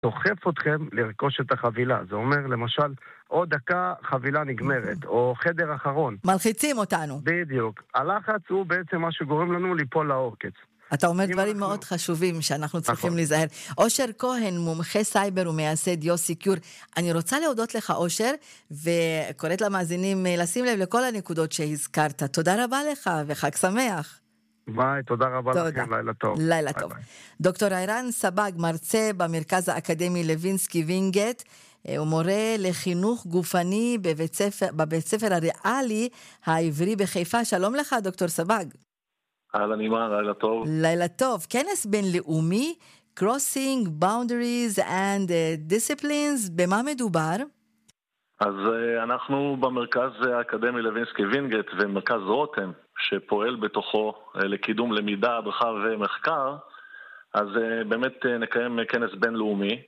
דוחף אתכם לרכוש את החבילה. זה אומר, למשל, עוד דקה חבילה נגמרת, או חדר אחרון. מלחיצים אותנו. בדיוק. הלחץ הוא בעצם מה שגורם לנו ליפול לעוקץ. אתה אומר דברים מאוד חשובים שאנחנו צריכים להיזהר. אושר כהן, מומחה סייבר ומייסד יוסיקיור. אני רוצה להודות לך, אושר, וקוראת למאזינים לשים לב לכל הנקודות שהזכרת. תודה רבה לך וחג שמח. ביי, תודה רבה לכם, לילה טוב. לילה טוב. דוקטור ערן סבג, מרצה במרכז האקדמי לוינסקי וינגייט, הוא מורה לחינוך גופני בבית ספר הריאלי העברי בחיפה. שלום לך, דוקטור סבג. לילה טוב. לילה טוב. כנס בינלאומי, Crossing Boundaries and Disciplines, במה מדובר? אז אנחנו במרכז האקדמי לוינסקי וינגייט ומרכז רותם, שפועל בתוכו לקידום למידה, הדרכה ומחקר, אז באמת נקיים כנס בינלאומי,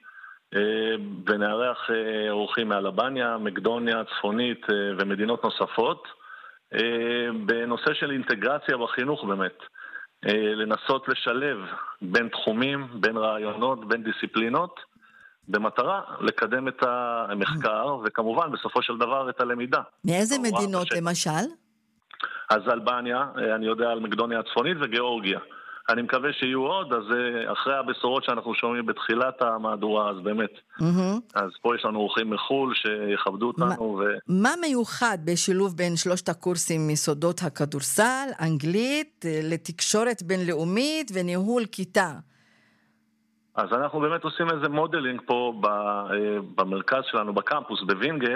ונארח אורחים מאלבניה, מקדוניה, צפונית ומדינות נוספות, בנושא של אינטגרציה בחינוך באמת, לנסות לשלב בין תחומים, בין רעיונות, בין דיסציפלינות, במטרה לקדם את המחקר, וכמובן בסופו של דבר את הלמידה. מאיזה מדינות למשל? אז אלבניה, אני יודע על מקדוניה הצפונית וגיאורגיה. אני מקווה שיהיו עוד, אז אחרי הבשורות שאנחנו שומעים בתחילת המהדורה, אז באמת. אז פה יש לנו אורחים מחול שיכבדו אותנו. מה מיוחד בשילוב בין שלושת הקורסים מסודות הכדורסל, אנגלית, לתקשורת בינלאומית וניהול כיתה? אז אנחנו באמת עושים איזה מודלינג פה במרכז שלנו, בקמפוס, בווינגייט,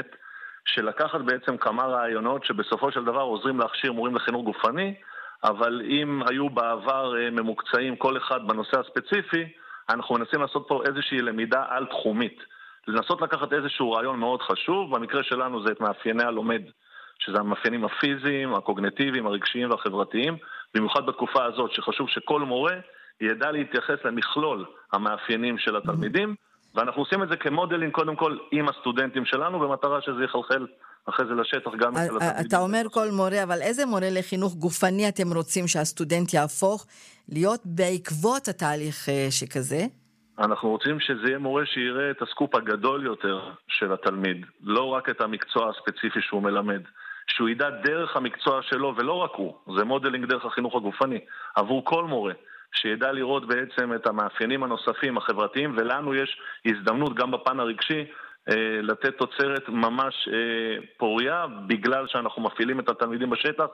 שלקחת בעצם כמה רעיונות שבסופו של דבר עוזרים להכשיר מורים לחינוך גופני, אבל אם היו בעבר ממוקצעים כל אחד בנושא הספציפי, אנחנו מנסים לעשות פה איזושהי למידה על תחומית. לנסות לקחת איזשהו רעיון מאוד חשוב, במקרה שלנו זה את מאפייני הלומד, שזה המאפיינים הפיזיים, הקוגניטיביים, הרגשיים והחברתיים, במיוחד בתקופה הזאת שחשוב שכל מורה ידע להתייחס למכלול המאפיינים של התלמידים, ואנחנו עושים את זה כמודלינג קודם כל עם הסטודנטים שלנו, במטרה שזה יחלחל אחרי זה לשטח גם אצל התלמידים. אתה אומר כל מורה, אבל איזה מורה לחינוך גופני אתם רוצים שהסטודנט יהפוך להיות בעקבות התהליך שכזה? אנחנו רוצים שזה יהיה מורה שיראה את הסקופ הגדול יותר של התלמיד, לא רק את המקצוע הספציפי שהוא מלמד, שהוא ידע דרך המקצוע שלו, ולא רק הוא, זה מודלינג דרך החינוך הגופני, עבור כל מורה. שידע לראות בעצם את המאפיינים הנוספים החברתיים, ולנו יש הזדמנות גם בפן הרגשי לתת תוצרת ממש פוריה, בגלל שאנחנו מפעילים את התלמידים בשטח,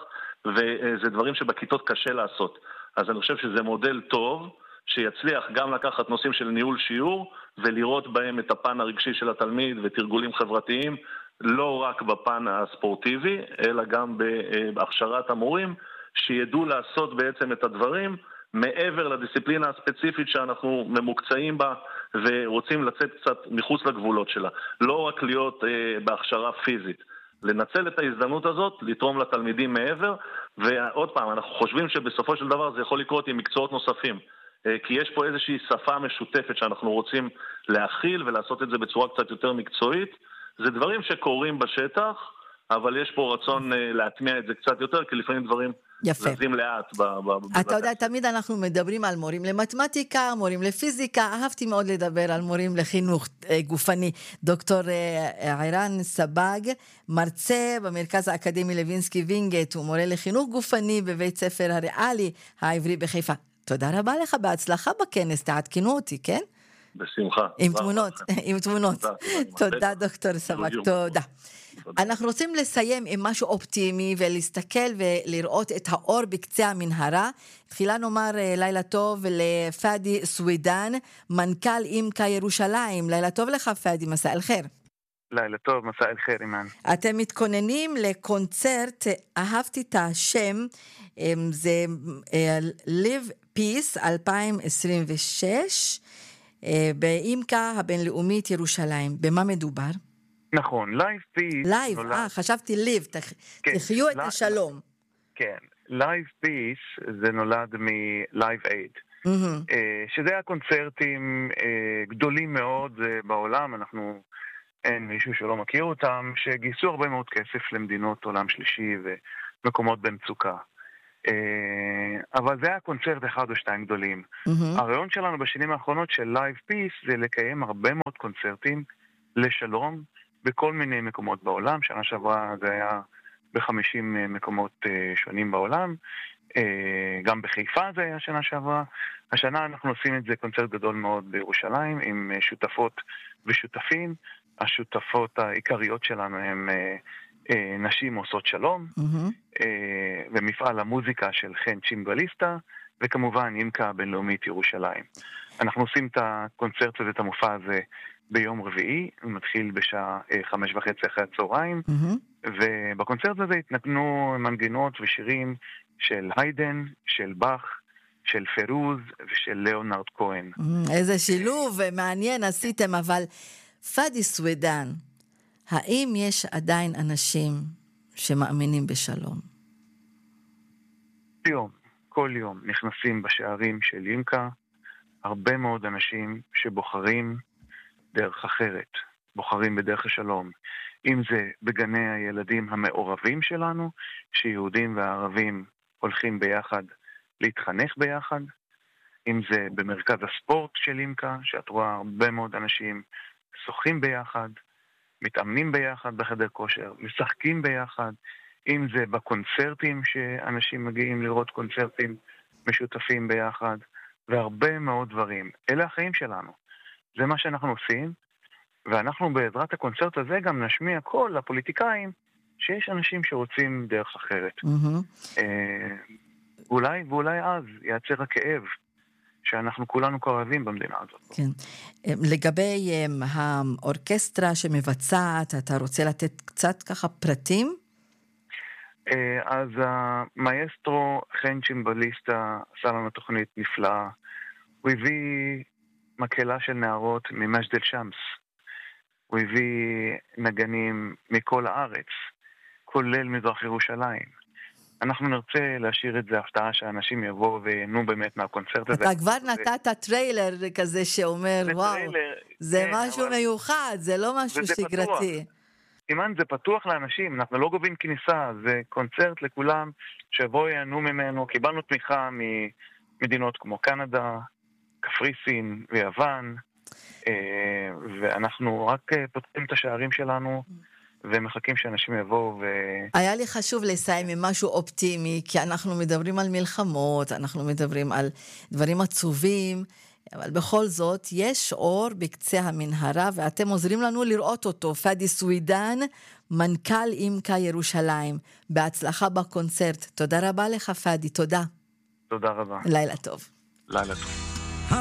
וזה דברים שבכיתות קשה לעשות. אז אני חושב שזה מודל טוב, שיצליח גם לקחת נושאים של ניהול שיעור, ולראות בהם את הפן הרגשי של התלמיד ותרגולים חברתיים, לא רק בפן הספורטיבי, אלא גם בהכשרת המורים, שידעו לעשות בעצם את הדברים, מעבר לדיסציפלינה הספציפית שאנחנו ממוקצעים בה ורוצים לצאת קצת מחוץ לגבולות שלה. לא רק להיות בהכשרה פיזית. לנצל את ההזדמנות הזאת, לתרום לתלמידים מעבר, ועוד פעם, אנחנו חושבים שבסופו של דבר זה יכול לקרות עם מקצועות נוספים. כי יש פה איזושהי שפה משותפת שאנחנו רוצים להכיל ולעשות את זה בצורה קצת יותר מקצועית. זה דברים שקורים בשטח, אבל יש פה רצון להטמיע את זה קצת יותר, כי לפעמים דברים לזים לאט. אתה יודע, תמיד אנחנו מדברים על מורים למתמטיקה, מורים לפיזיקה, אהבתי מאוד לדבר על מורים לחינוך גופני. דוקטור ערן סבג, מרצה במרכז האקדמי לוינסקי וינגייט, הוא מורה לחינוך גופני בבית ספר הריאלי העברי בחיפה. תודה רבה לך, בהצלחה בכנס, תעדכנו אותי, כן? בשמחה. עם תמונות. תודה דוקטור סבג, תודה. אנחנו רוצים לסיים עם משהו אופטימי ולהסתכל ולראות את האור בקצה המנהרה. תחילה נאמר לילה טוב לפאדי סווידן, מנכ"ל אימקה ירושלים. לילה טוב לך פאדי, מסע אל חיר. לילה טוב, מסע אל חיר, אימן. אתם מתכוננים לקונצרט, אהבתי את השם, זה Live Peace 2026, באימקה הבינלאומית ירושלים. במה מדובר? נכון, Live Peace. Live, חשבתי Live, תחיו את השלום. כן, Live Peace זה נולד מ-Live Aid, שזה הקונצרטים גדולים מאוד בעולם, אין מישהו שלא מכיר אותם, שגייסו הרבה מאוד כסף למדינות עולם שלישי ומקומות במצוקה. אבל זה היה קונצרט אחד או שתיים גדולים. הרעיון שלנו בשנים האחרונות של Live Peace זה לקיים הרבה מאוד קונצרטים לשלום בכל מיני מקומות בעולם. שנה שעברה זה היה ב50 מקומות שונים בעולם. גם בחיפה זה היה שנה שעברה. השנה אנחנו עושים את זה קונצרט גדול מאוד בירושלים עם שותפות ושותפים. השותפות העיקריות שלנו הם נשים עושות שלום, ומפעל המוזיקה של חן צ'ימבליסטה, וכמובן אימקה הבינלאומית ירושלים. אנחנו עושים את הקונצרט הזה, את המופע הזה, ביום רביעי, הוא מתחיל בשעה 5:30 אחרי הצהריים, ובקונצרט הזה התנגנו מנגינות ושירים של היידן, של באך, של פירוז ושל ליאונרד כהן. איזה שילוב מעניין עשיתם, אבל פאדי סווידן, האם יש עדיין אנשים שמאמינים בשלום? כל יום נכנסים בשערים של אימקה הרבה מאוד אנשים שבוחרים דרך אחרת, בוחרים בדרך השלום. אם זה בגני הילדים המעורבים שלנו, שיהודים וערבים הולכים ביחד להתחנך ביחד, אם זה במרכז הספורט של אימקה, שאת רואה הרבה מאוד אנשים שוחים ביחד, מתאמנים ביחד בחדר כושר, משחקים ביחד, אם זה בקונצרטים שאנשים מגיעים לראות קונצרטים משותפים ביחד, והרבה מאוד דברים. אלה החיים שלנו. זה מה שאנחנו עושים, ואנחנו בעזרת הקונצרט הזה גם נשמיע כל הפוליטיקאים שיש אנשים שרוצים דרך אחרת. ואולי אז ייצר הכאב שאנחנו כולנו כואבים במדינה הזאת. כן. לגבי האורקסטרה שמבצעת, אתה רוצה לתת קצת ככה פרטים? אז המאסטרו חן צ'ימבליסטה עשה לנו תוכנית נפלאה. הוא הביא מקהלה של נערות ממג'דל שמס. הוא הביא נגנים מכל הארץ, כולל מזרח ירושלים. אנחנו נרצה להשאיר את זה הפתעה שאנשים יבואו ויהנו באמת מהקונצרט הזה. אתה כבר נתת טריילר כזה שאומר, וואו, זה משהו מיוחד, זה לא משהו שגרתי. אימן, זה פתוח לאנשים, אנחנו לא גובים כניסה, זה קונצרט לכולם שבואו יהנו ממנו. קיבלנו תמיכה ממדינות כמו קנדה, קפריסין ויוון, ואנחנו רק פותחים את השערים שלנו, ומחכים שאנשים יבואו היה לי חשוב לסיים עם משהו אופטימי, כי אנחנו מדברים על מלחמות, אנחנו מדברים על דברים עצובים, אבל בכל זאת יש אור בקצה המנהרה, ואתם עוזרים לנו לראות אותו. פאדי סווידן, מנכ"ל אימקה ירושלים. בהצלחה בקונצרט. תודה רבה לך פאדי, תודה. תודה רבה. לילה טוב. לילה טוב.